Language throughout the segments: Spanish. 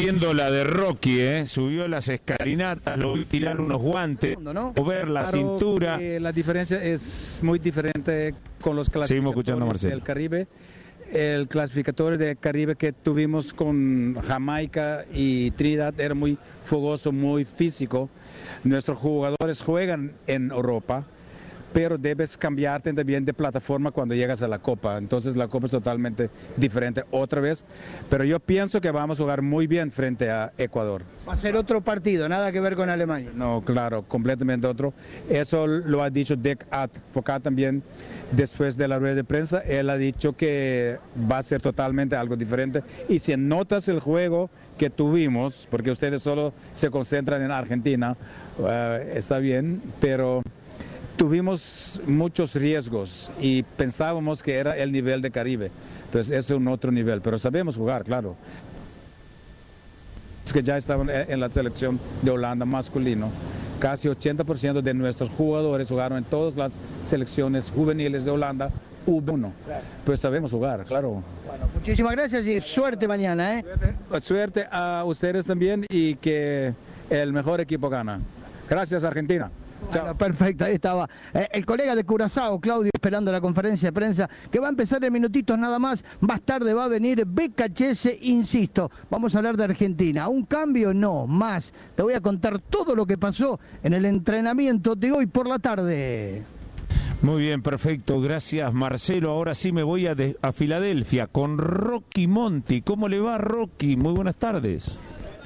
haciendo la de Rocky, subió las escalinatas, lo vi tirar unos guantes, ¿no? mover la cintura. La diferencia es muy diferente con los clasificatorios del Caribe. El clasificatorio del Caribe que tuvimos con Jamaica y Trinidad era muy fogoso, muy físico. Nuestros jugadores juegan en Europa, pero debes cambiarte también de plataforma cuando llegas a la Copa. Entonces la Copa es totalmente diferente otra vez, pero yo pienso que vamos a jugar muy bien frente a Ecuador. Va a ser otro partido, nada que ver con Alemania. No, claro, completamente otro. Eso lo ha dicho Dick Advocaat también después de la rueda de prensa. Él ha dicho que va a ser totalmente algo diferente. Y si notas el juego que tuvimos, porque ustedes solo se concentran en Argentina, está bien, pero tuvimos muchos riesgos y pensábamos que era el nivel de Caribe. Pues es un otro nivel, pero sabemos jugar, claro. Es que ya estaban en la selección de Holanda masculino. Casi 80% de nuestros jugadores jugaron en todas las selecciones juveniles de Holanda, U1. Pues sabemos jugar, claro. Bueno, muchísimas gracias y suerte mañana. Suerte a ustedes también y que el mejor equipo gana. Gracias, Argentina. Bueno, perfecto, ahí estaba el colega de Curazao, Claudio, esperando la conferencia de prensa que va a empezar en minutitos nada más. Más tarde va a venir BKHS, insisto, vamos a hablar de Argentina. ¿Un cambio? No, más. Te voy a contar todo lo que pasó en el entrenamiento de hoy por la tarde. Muy bien, perfecto, gracias Marcelo. Ahora sí me voy a Filadelfia con Rocky Monti. ¿Cómo le va, Rocky? Muy buenas tardes.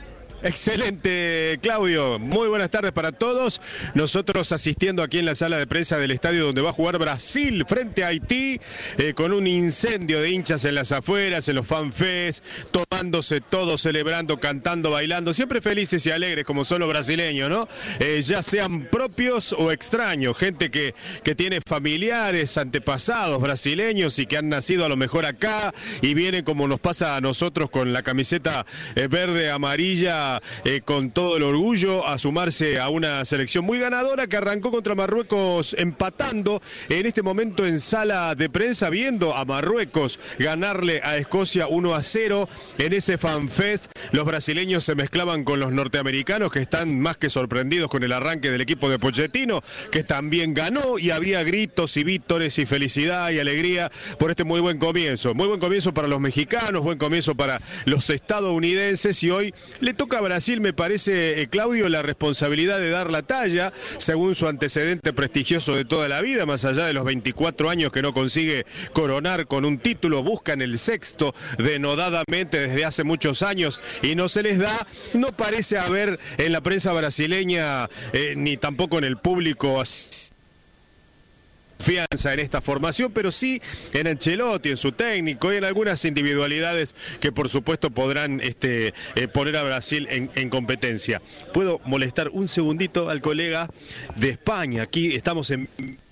Excelente, Claudio. Muy buenas tardes para todos. Nosotros asistiendo aquí en la sala de prensa del estadio donde va a jugar Brasil frente a Haití, con un incendio de hinchas en las afueras, en los fanfest, tomándose todo, celebrando, cantando, bailando, siempre felices y alegres como son los brasileños, ¿no? Ya sean propios o extraños, gente que tiene familiares, antepasados brasileños y que han nacido a lo mejor acá y vienen como nos pasa a nosotros con la camiseta verde, amarilla, con todo el orgullo a sumarse a una selección muy ganadora que arrancó contra Marruecos empatando, en este momento en sala de prensa viendo a Marruecos ganarle a Escocia 1-0 en ese fanfest. Los brasileños se mezclaban con los norteamericanos que están más que sorprendidos con el arranque del equipo de Pochettino, que también ganó, y había gritos y vítores y felicidad y alegría por este muy buen comienzo para los mexicanos, buen comienzo para los estadounidenses, y hoy le toca a Brasil, me parece, Claudio, la responsabilidad de dar la talla, según su antecedente prestigioso de toda la vida, más allá de los 24 años que no consigue coronar con un título, buscan el sexto denodadamente desde hace muchos años y no se les da. No parece haber en la prensa brasileña, ni tampoco en el público, confianza en esta formación, pero sí en Ancelotti, en su técnico y en algunas individualidades que por supuesto podrán poner a Brasil en competencia. ¿Puedo molestar un segundito al colega de España? Aquí estamos en